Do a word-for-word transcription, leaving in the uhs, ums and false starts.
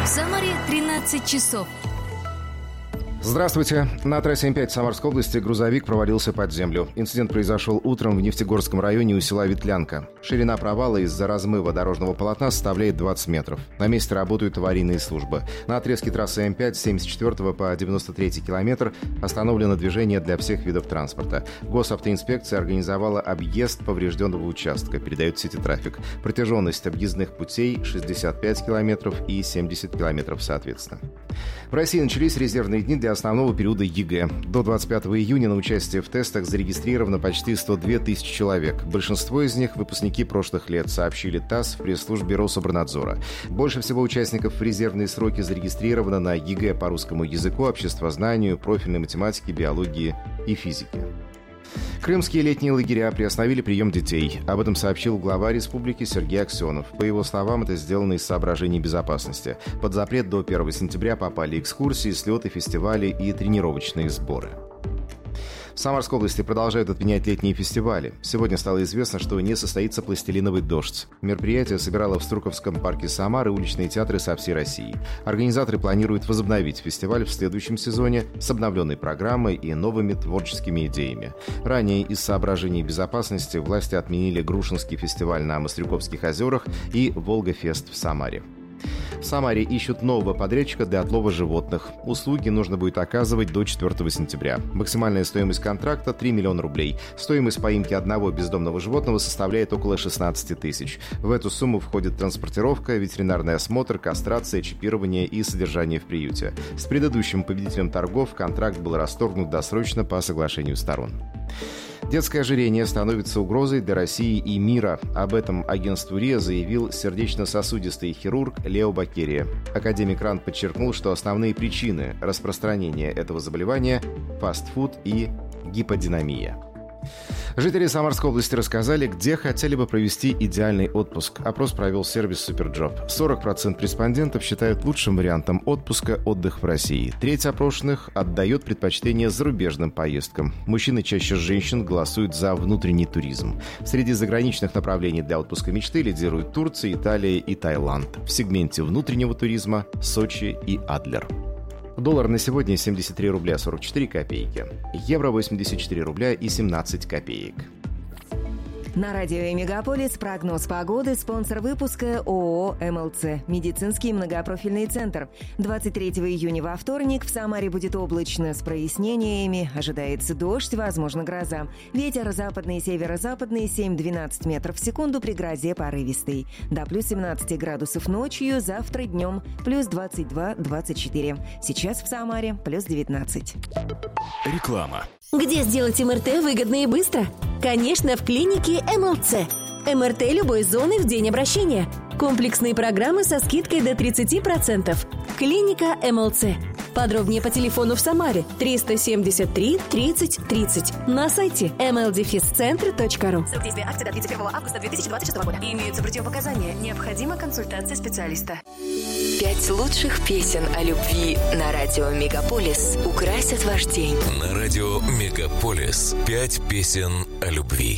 В Самаре тринадцать часов. Здравствуйте. На трассе М пять Самарской области грузовик провалился под землю. Инцидент произошел утром в Нефтегорском районе у села Ветлянка. Ширина провала из-за размыва дорожного полотна составляет двадцать метров. На месте работают аварийные службы. На отрезке трассы М пять с семьдесят четвёртого по девяносто третий километр остановлено движение для всех видов транспорта. Госавтоинспекция организовала объезд поврежденного участка, передает сети трафик. Протяженность объездных путей шестьдесят пять километров и семьдесят километров соответственно. В России начались резервные дни для основного периода ЕГЭ. До двадцать пятого июня на участие в тестах зарегистрировано почти сто две тысячи человек. Большинство из них – выпускники прошлых лет, сообщили ТАСС в пресс-службе Рособорнадзора. Больше всего участников в резервные сроки зарегистрировано на ЕГЭ по русскому языку, обществознанию, профильной математике, биологии и физике. Крымские летние лагеря приостановили прием детей. Об этом сообщил глава республики Сергей Аксенов. По его словам, это сделано из соображений безопасности. Под запрет до первого сентября попали экскурсии, слеты, фестивали и тренировочные сборы. В Самарской области продолжают отменять летние фестивали. Сегодня стало известно, что не состоится «Пластилиновый дождь». Мероприятие собирало в Струковском парке Самары уличные театры со всей России. Организаторы планируют возобновить фестиваль в следующем сезоне с обновленной программой и новыми творческими идеями. Ранее из соображений безопасности власти отменили Грушинский фестиваль на Мастрюковских озерах и Волга-фест в Самаре. В Самаре ищут нового подрядчика для отлова животных. Услуги нужно будет оказывать до четвёртого сентября. Максимальная стоимость контракта – три миллиона рублей. Стоимость поимки одного бездомного животного составляет около шестнадцать тысяч. В эту сумму входит транспортировка, ветеринарный осмотр, кастрация, чипирование и содержание в приюте. С предыдущим победителем торгов контракт был расторгнут досрочно по соглашению сторон. Детское ожирение становится угрозой для России и мира. Об этом агентству РИА заявил сердечно-сосудистый хирург Лео Бакерия. Академик РАН подчеркнул, что основные причины распространения этого заболевания – фастфуд и гиподинамия. Жители Самарской области рассказали, где хотели бы провести идеальный отпуск. Опрос провел сервис Суперджоп. сорок процентов респондентов считают лучшим вариантом отпуска отдых в России. Треть опрошенных отдает предпочтение зарубежным поездкам. Мужчины чаще женщин голосуют за внутренний туризм. Среди заграничных направлений для отпуска мечты лидируют Турция, Италия и Таиланд. В сегменте внутреннего туризма – Сочи и Адлер. Доллар на сегодня семьдесят три рубля сорок четыре копейки. Евро восемьдесят четыре рубля и семнадцать копеек. На радио «Мегаполис» прогноз погоды, спонсор выпуска ООО «МЛЦ» – медицинский многопрофильный центр. двадцать третьего июня во вторник в Самаре будет облачно с прояснениями. Ожидается дождь, возможно гроза. Ветер западный и северо-западный семь-двенадцать метров в секунду, при грозе порывистый. До плюс семнадцать градусов ночью, завтра днем плюс двадцать два - двадцать четыре. Сейчас в Самаре плюс девятнадцать. Реклама. Где сделать эм эр тэ выгодно и быстро? Конечно, в клинике эм эл цэ. эм эр тэ любой зоны в день обращения. Комплексные программы со скидкой до тридцать процентов. Клиника эм эл цэ. Подробнее по телефону в Самаре триста семьдесят три тридцать тридцать. На сайте эм эл дефис центр точка ру. Срок действия акции до тридцать первого августа две тысячи двадцать шестого года. Имеются противопоказания. Необходима консультация специалиста. Пять лучших песен о любви на радио «Мегаполис» украсят ваш день. На радио «Мегаполис» пять песен о любви.